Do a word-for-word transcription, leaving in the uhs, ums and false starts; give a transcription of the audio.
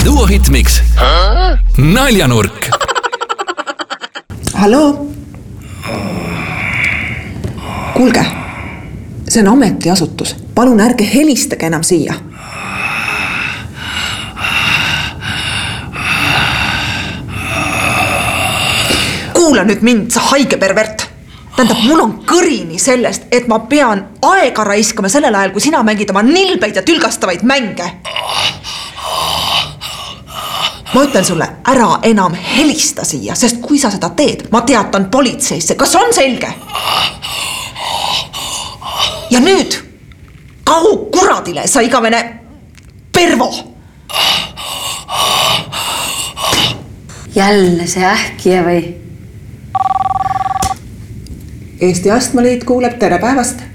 Duo Hitmix Naljanurk. Halloo? Kuulge, see on ametiasutus. Palun ärge helistage enam siia. Kuula nüüd mind, sa haige pervert. Tähendab, mul on kõrini sellest, et ma pean aega raiskama sellel ajal, kui sina mängid oma nilbeid ja tülgastavaid mänge. Ma ütlen sulle, ära enam helista siia, sest kui sa seda teed, ma teatan politseisse. Kas on selge? Ja nüüd, kau kuradile, sa igavene pervo. Jälle see ähkija või? Eesti Astmaliit kuuleb, tere päevast.